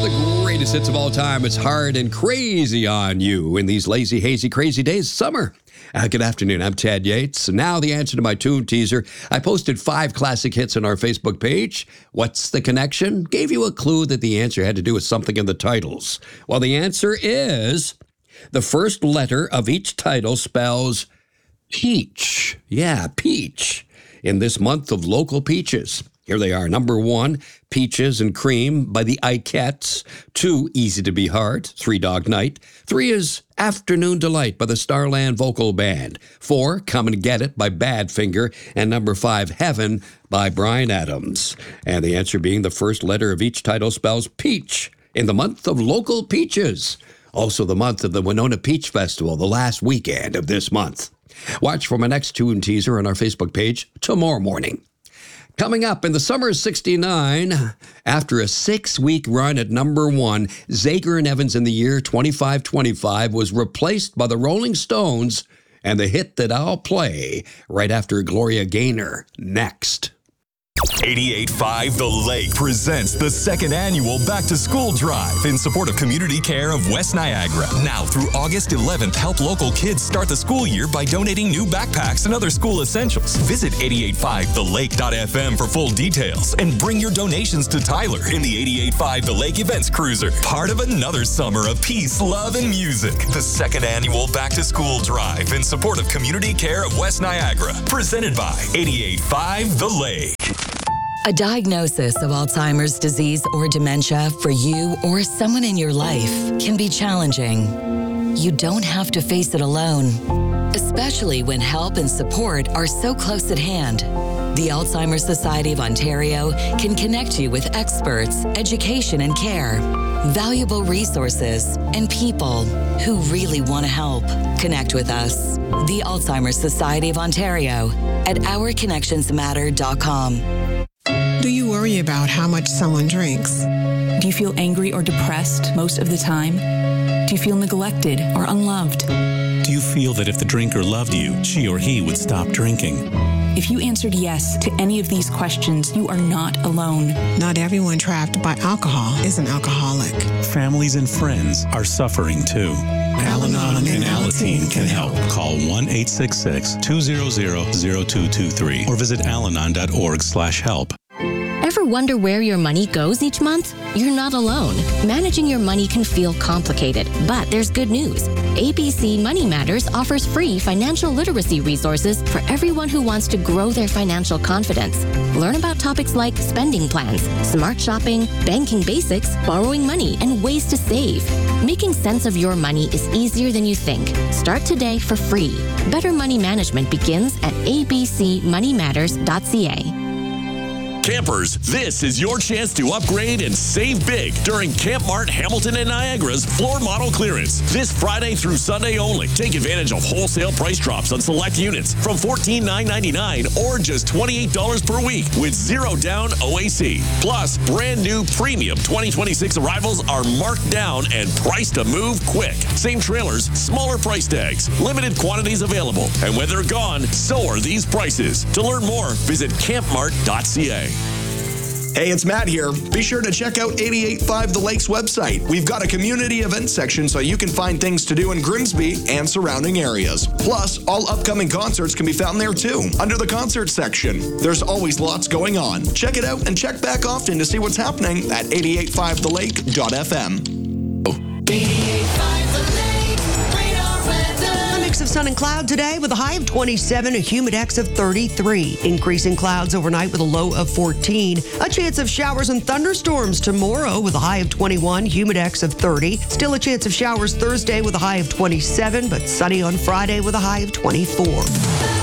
the greatest hits of all time. It's Hard and Crazy on You in these lazy, hazy, crazy days of summer. Good afternoon. I'm Ted Yates. Now the answer to my tune teaser. I posted 5 classic hits on our Facebook page. What's the connection? Gave you a clue that the answer had to do with something in the titles. Well, the answer is the first letter of each title spells peach. Yeah, peach. In this month of local peaches. Here they are. Number 1, Peaches and Cream by the Ikettes. 2, Easy to Be Hard, 3 Dog Night. 3 is Afternoon Delight by the Starland Vocal Band. 4, Come and Get It by Badfinger. And number 5, Heaven by Bryan Adams. And the answer being the first letter of each title spells peach in the month of local peaches. Also the month of the Winona Peach Festival, the last weekend of this month. Watch for my next tune teaser on our Facebook page tomorrow morning. Coming up in the summer of '69, after a 6-week run at number 1, Zager and Evans in the year 2525 was replaced by the Rolling Stones and the hit that I'll play right after Gloria Gaynor. Next. 88.5 The Lake presents the second annual Back to School Drive in support of Community Care of West Niagara. Now through August 11th, help local kids start the school year by donating new backpacks and other school essentials. Visit 885thelake.fm for full details and bring your donations to Tyler in the 88.5 The Lake Events Cruiser. Part of another summer of peace, love, and music. The second annual Back to School Drive in support of Community Care of West Niagara. Presented by 88.5 The Lake. A diagnosis of Alzheimer's disease or dementia for you or someone in your life can be challenging. You don't have to face it alone, especially when help and support are so close at hand. The Alzheimer's Society of Ontario can connect you with experts, education and care, valuable resources, and people who really want to help. Connect with us, the Alzheimer's Society of Ontario, at ourconnectionsmatter.com. Do you worry about how much someone drinks? Do you feel angry or depressed most of the time? Do you feel neglected or unloved? Do you feel that if the drinker loved you, she or he would stop drinking? If you answered yes to any of these questions, you are not alone. Not everyone trapped by alcohol is an alcoholic. Families and friends are suffering too. Al-Anon and Alateen can help. Call 1-866-200-0223 or visit alanon.org/help. Ever wonder where your money goes each month? You're not alone. Managing your money can feel complicated, but there's good news. ABC Money Matters offers free financial literacy resources for everyone who wants to grow their financial confidence. Learn about topics like spending plans, smart shopping, banking basics, borrowing money, and ways to save. Making sense of your money is easier than you think. Start today for free. Better money management begins at abcmoneymatters.ca. Campers, this is your chance to upgrade and save big during Camp Mart Hamilton and Niagara's floor model clearance. This Friday through Sunday only. Take advantage of wholesale price drops on select units from $14,999 or just $28 per week with 0 down OAC. Plus, brand new premium 2026 arrivals are marked down and priced to move quick. Same trailers, smaller price tags, limited quantities available. And when they're gone, so are these prices. To learn more, visit campmart.ca. Hey, it's Matt here. Be sure to check out 88.5 The Lake's website. We've got a community event section so you can find things to do in Grimsby and surrounding areas. Plus, all upcoming concerts can be found there too, under the concert section. There's always lots going on. Check it out and check back often to see what's happening at 885thelake.fm. 88.5 The Lake, radar weather. A mix of sun and cloud today with a high of 27, a humidex of 33. Increasing clouds overnight with a low of 14. A chance of showers and thunderstorms tomorrow with a high of 21, humidex of 30. Still a chance of showers Thursday with a high of 27, but sunny on Friday with a high of 24.